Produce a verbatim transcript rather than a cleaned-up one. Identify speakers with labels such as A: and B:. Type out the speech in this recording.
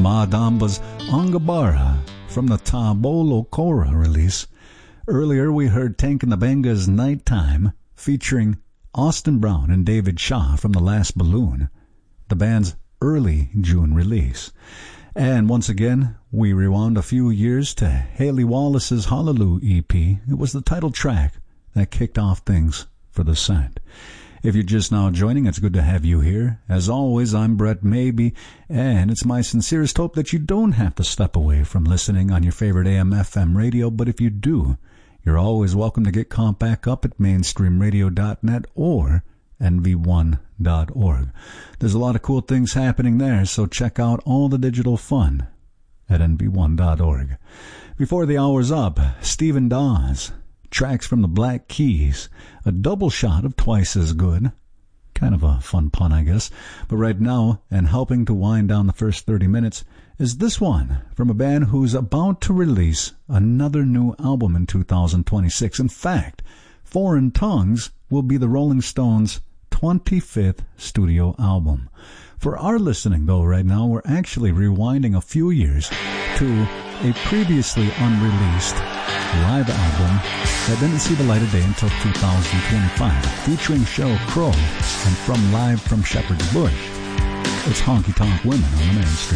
A: Madamba's Angabara from the Tabolo Cora release. Earlier we heard Tank and the Banga's Nighttime featuring Austin Brown and David Shaw from The Last Balloon, the band's early June release. And once again, we rewound a few years to Haley Wallace's Hallelujah E P. It was the title track that kicked off things for The Scent. If you're just now joining, it's good to have you here. As always, I'm Brett Maybe, and it's my sincerest hope that you don't have to step away from listening on your favorite A M F M radio, but if you do, you're always welcome to get caught back up at mainstream radio dot net or N V one dot org. There's a lot of cool things happening there, so check out all the digital fun at N V one dot org. Before the hour's up, Stephen Dawes, tracks from the Black Keys, a double shot of Twice as Good. Kind of a fun pun, I guess. But right now, and helping to wind down the first thirty minutes, is this one from a band who's about to release another new album in two thousand twenty-six. In fact, Foreign Tongues will be the Rolling Stones' twenty-fifth studio album. For our listening, though, right now, we're actually rewinding a few years to a previously unreleased live album that didn't see the light of day until two thousand twenty-five, featuring Sheryl Crow and from Live from Shepherd's Bush. It's Honky Tonk Women on the Mainstream